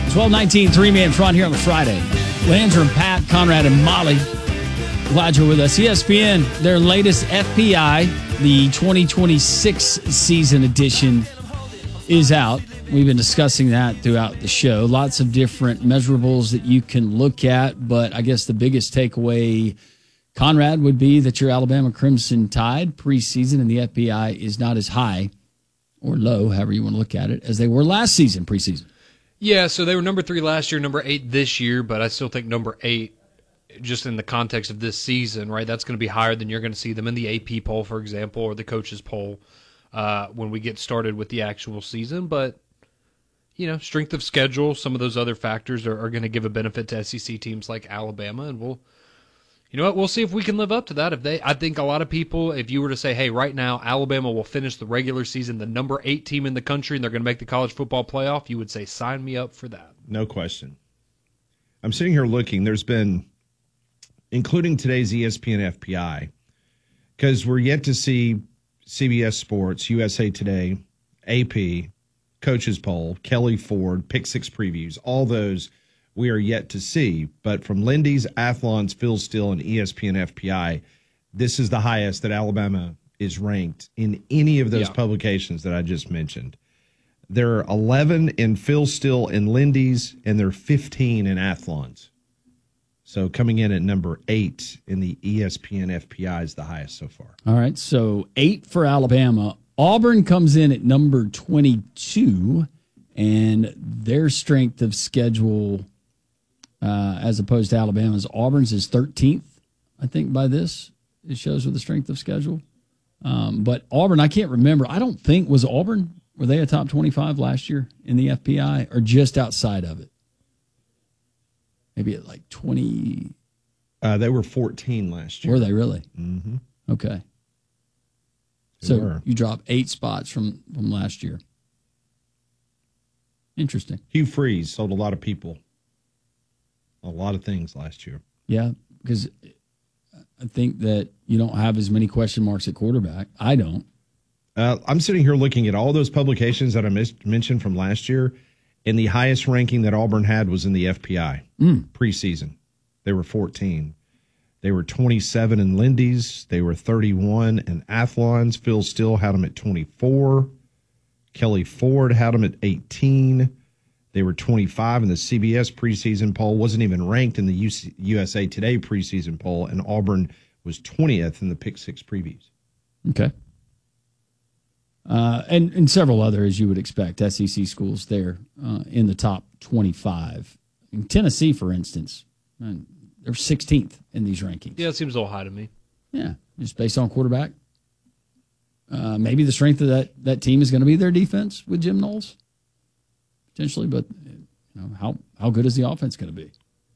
12:19, three-man front here on the Friday. Landry and Pat, Conrad and Molly. Glad you're with us. ESPN, their latest FPI, the 2026 season edition, is out. We've been discussing that throughout the show. Lots of different measurables that you can look at, but I guess the biggest takeaway, Conrad, would be that your Alabama Crimson Tide preseason in the FPI is not as high or low, however you want to look at it, as they were last season preseason. Yeah, so they were number 3 last year, number 8 this year, but I still think number 8, just in the context of this season, right, that's going to be higher than you're going to see them in the AP poll, for example, or the coaches poll when we get started with the actual season. But, you know, strength of schedule, some of those other factors are going to give a benefit to SEC teams like Alabama, and you know what? We'll see if we can live up to that. I think a lot of people, if you were to say, hey, right now, Alabama will finish the regular season the number 8 team in the country and they're going to make the college football playoff, you would say, sign me up for that. No question. I'm sitting here looking. There's been, including today's ESPN FPI, because we're yet to see CBS Sports, USA Today, AP, Coaches Poll, Kelly Ford, Pick Six previews, all those we are yet to see. But from Lindy's, Athlon's, Phil Steele, and ESPN FPI, this is the highest that Alabama is ranked in any of those publications that I just mentioned. There are 11 in Phil Steele and Lindy's, and there are 15 in Athlon's. So coming in at number 8 in the ESPN FPI is the highest so far. All right, so 8 for Alabama. Auburn comes in at number 22, and their strength of schedule, as opposed to Alabama's, Auburn's is 13th, I think, by this. It shows with the strength of schedule. But Auburn, I can't remember. I don't think, was Auburn, were they a top 25 last year in the FPI or just outside of it? Maybe at like 20. They were 14 last year. Were they really? Mm-hmm. Okay. So you dropped 8 spots from last year. Interesting. Hugh Freeze sold a lot of people a lot of things last year. Yeah, because I think that you don't have as many question marks at quarterback. I don't. I'm sitting here looking at all those publications that I mentioned from last year, and the highest ranking that Auburn had was in the FPI preseason. They were 14. They were 27 in Lindy's. They were 31 in Athlon's. Phil Steele had them at 24. Kelly Ford had them at 18. They were 25 in the CBS preseason poll. Wasn't even ranked in the USA Today preseason poll, and Auburn was 20th in the Pick Six previews. Okay. And several other, as you would expect, SEC schools there in the top 25. In Tennessee, for instance, they're 16th in these rankings. Yeah, it seems a little high to me. Yeah, just based on quarterback. Maybe the strength of that team is going to be their defense with Jim Knowles, potentially. But you know, how good is the offense going to be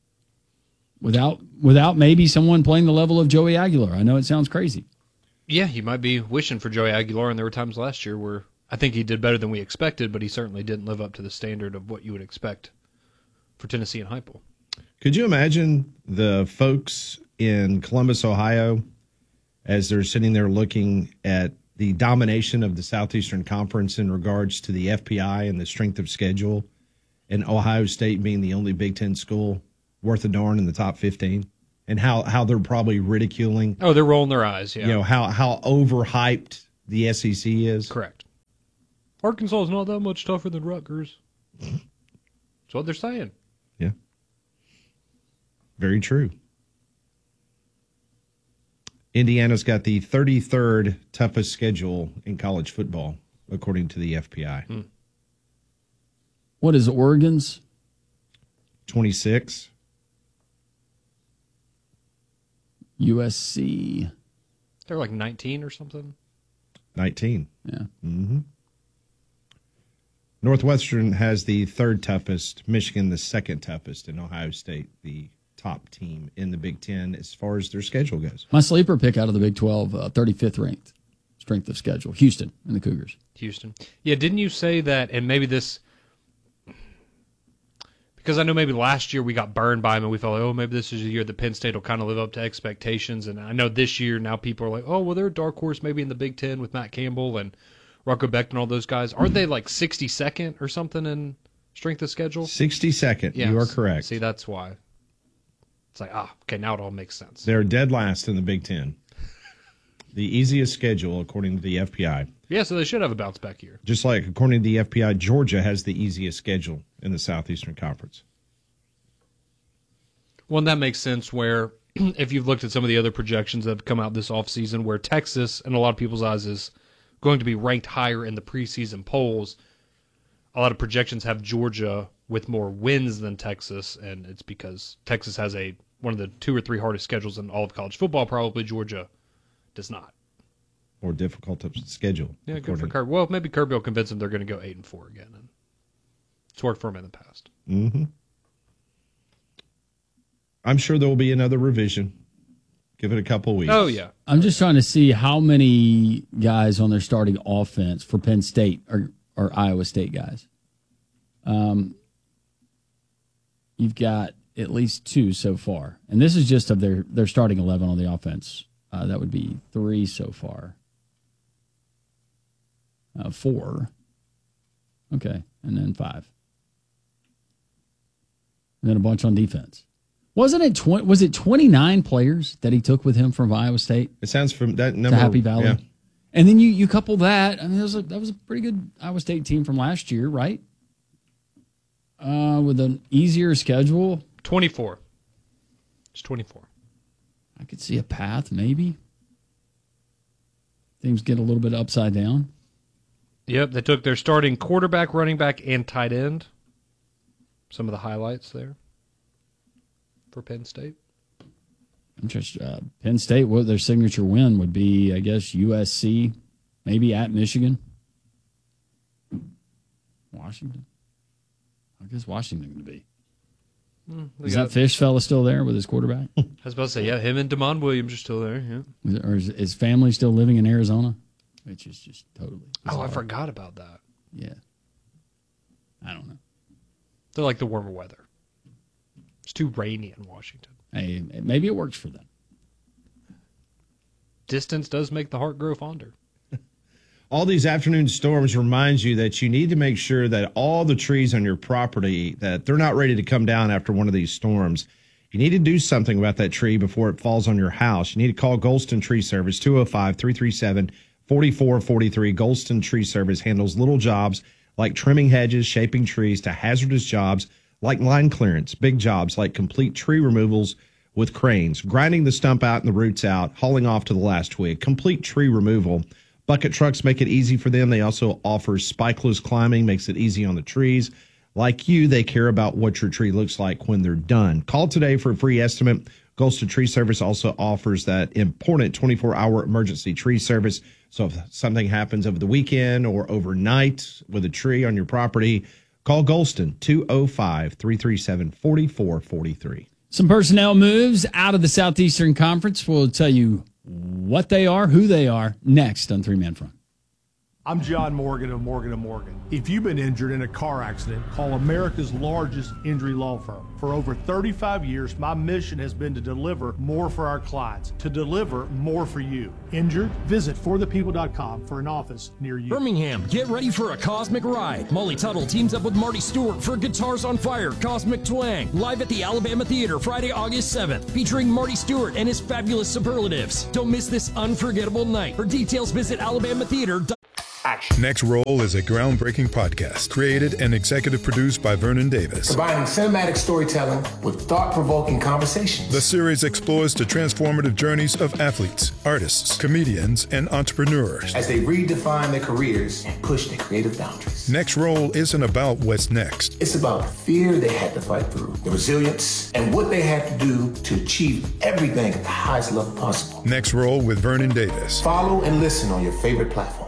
without maybe someone playing the level of Joey Aguilar? I know it sounds crazy. Yeah, you might be wishing for Joey Aguilar, and there were times last year where I think he did better than we expected, but he certainly didn't live up to the standard of what you would expect for Tennessee and Heupel. Could you imagine the folks in Columbus, Ohio, as they're sitting there looking at the domination of the Southeastern Conference in regards to the FPI and the strength of schedule, and Ohio State being the only Big Ten school worth a darn in the top 15, and how they're probably ridiculing. Oh, they're rolling their eyes, yeah. You know, how overhyped the SEC is. Correct. Arkansas is not that much tougher than Rutgers. That's what they're saying. Yeah. Very true. Indiana's got the 33rd toughest schedule in college football, according to the FPI. What is Oregon's? 26. USC. They're like 19 or something. 19. Yeah. Mm-hmm. Northwestern has the 3rd toughest, Michigan the 2nd toughest, and Ohio State the top team in the Big Ten as far as their schedule goes. My sleeper pick out of the Big 12, 35th ranked strength of schedule, Houston and the Cougars. Houston. Yeah, didn't you say that, and maybe this, because I know maybe last year we got burned by them and we felt like, oh, maybe this is a year that Penn State will kind of live up to expectations. And I know this year now people are like, oh, well, they're a dark horse maybe in the Big Ten with Matt Campbell and Rocco Becht and all those guys. Aren't they like 62nd or something in strength of schedule? 62nd. Yes. You are correct. See, that's why. It's like, okay, now it all makes sense. They're dead last in the Big Ten. The easiest schedule, according to the FPI. Yeah, so they should have a bounce back year. Just like, according to the FPI, Georgia has the easiest schedule in the Southeastern Conference. Well, and that makes sense where if you've looked at some of the other projections that have come out this offseason where Texas, in a lot of people's eyes, is going to be ranked higher in the preseason polls, a lot of projections have Georgia with more wins than Texas, and it's because Texas has one of the 2 or 3 hardest schedules in all of college football. Probably Georgia does not. More difficult to schedule. Yeah, good for Kirby. Well, maybe Kirby will convince them they're going to go 8-4 again. And it's worked for them in the past. Mm-hmm. I'm sure there will be another revision. Give it a couple weeks. Oh, yeah. I'm just trying to see how many guys on their starting offense for Penn State are Iowa State guys. You've got at least 2 so far. And this is just of their starting 11 on the offense. That would be 3 so far. 4. Okay. And then 5. And then a bunch on defense. Was it 29 players that he took with him from Iowa State? It sounds from that number To Happy Valley. Yeah. And then you couple that. I mean, that was a pretty good Iowa State team from last year, right? With an easier schedule. 24. It's 24. I could see a path, maybe. Things get a little bit upside down. Yep, they took their starting quarterback, running back, and tight end. Some of the highlights there for Penn State. Interesting. Penn State, what their signature win would be, I guess, USC, maybe at Michigan. Washington. I guess Washington would be. Is that Fish fella still there with his quarterback? I was about to say, yeah, him and Damon Williams are still there. Yeah. Or is his family still living in Arizona? Which is just totally bizarre. I forgot about that. Yeah. I don't know. They're like the warmer weather. It's too rainy in Washington. Hey, maybe it works for them. Distance does make the heart grow fonder. All these afternoon storms reminds you that you need to make sure that all the trees on your property, that they're not ready to come down after one of these storms. You need to do something about that tree before it falls on your house. You need to call Golston Tree Service, 205-337-4443. Golston Tree Service handles little jobs like trimming hedges, shaping trees, to hazardous jobs like line clearance, big jobs like complete tree removals with cranes, grinding the stump out and the roots out, hauling off to the last twig, complete tree removal. Bucket trucks make it easy for them. They also offer spikeless climbing, makes it easy on the trees. Like you, they care about what your tree looks like when they're done. Call today for a free estimate. Golston Tree Service also offers that important 24-hour emergency tree service. So if something happens over the weekend or overnight with a tree on your property, call Golston, 205-337-4443. Some personnel moves out of the Southeastern Conference. We'll tell you what they are, who they are, next on Three Man Front. I'm John Morgan of Morgan & Morgan. If you've been injured in a car accident, call America's largest injury law firm. For over 35 years, my mission has been to deliver more for our clients, to deliver more for you. Injured? Visit forthepeople.com for an office near you. Birmingham, get ready for a cosmic ride. Molly Tuttle teams up with Marty Stewart for Guitars on Fire Cosmic Twang, live at the Alabama Theater Friday, August 7th, featuring Marty Stewart and his fabulous superlatives. Don't miss this unforgettable night. For details, visit alabamatheater.com. Next Roll is a groundbreaking podcast created and executive produced by Vernon Davis. Combining cinematic storytelling with thought-provoking conversations. The series explores the transformative journeys of athletes, artists, comedians, and entrepreneurs as they redefine their careers and push their creative boundaries. Next Roll isn't about what's next. It's about the fear they had to fight through, the resilience, and what they had to do to achieve everything at the highest level possible. Next Roll with Vernon Davis. Follow and listen on your favorite platform.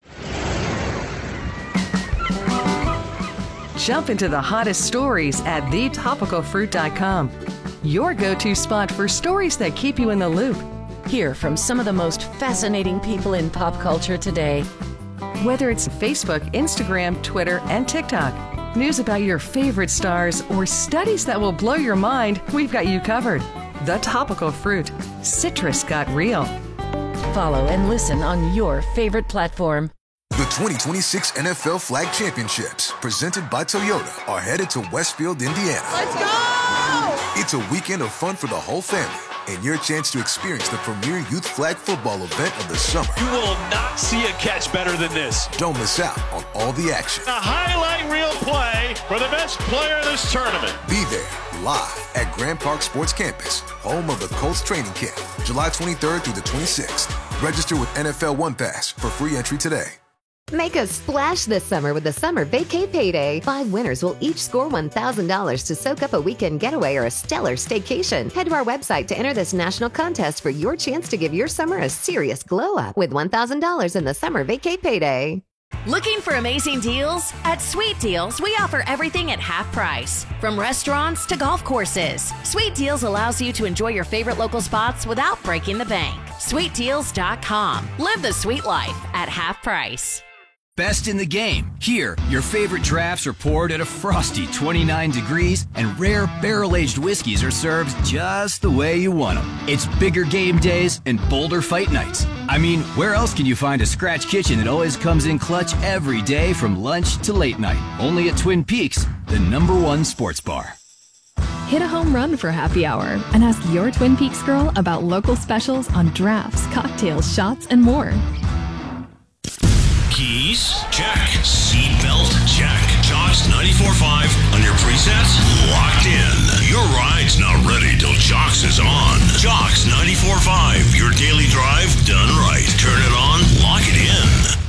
Jump into the hottest stories at thetopicalfruit.com. Your go-to spot for stories that keep you in the loop. Hear from some of the most fascinating people in pop culture today. Whether it's Facebook, Instagram, Twitter, and TikTok, news about your favorite stars, or studies that will blow your mind, we've got you covered. The Topical Fruit. Citrus got real. Follow and listen on your favorite platform. The 2026 NFL Flag Championships, presented by Toyota, are headed to Westfield, Indiana. Let's go! It's a weekend of fun for the whole family and your chance to experience the premier youth flag football event of the summer. You will not see a catch better than this. Don't miss out on all the action. A highlight reel play for the best player of this tournament. Be there live at Grand Park Sports Campus, home of the Colts training camp, July 23rd through the 26th. Register with NFL One Pass for free entry today. Make a splash this summer with the Summer Vacay Payday. 5 winners will each score $1,000 to soak up a weekend getaway or a stellar staycation. Head to our website to enter this national contest for your chance to give your summer a serious glow up with $1,000 in the Summer Vacay Payday. Looking for amazing deals? At Sweet Deals, we offer everything at half price. From restaurants to golf courses, Sweet Deals allows you to enjoy your favorite local spots without breaking the bank. SweetDeals.com. Live the sweet life at half price. Best in the game. Here, your favorite drafts are poured at a frosty 29 degrees, and rare barrel-aged whiskeys are served just the way you want them. It's bigger game days and bolder fight nights. I mean, where else can you find a scratch kitchen that always comes in clutch every day from lunch to late night? Only at Twin Peaks, the #1 sports bar. Hit a home run for happy hour and ask your Twin Peaks girl about local specials on drafts, cocktails, shots, and more. Keys? Check. Seatbelt? Check. Jocks 94.5 on your presets? Locked in. Your ride's not ready till Jocks is on. Jocks 94.5, your daily drive done right. Turn it on, lock it in.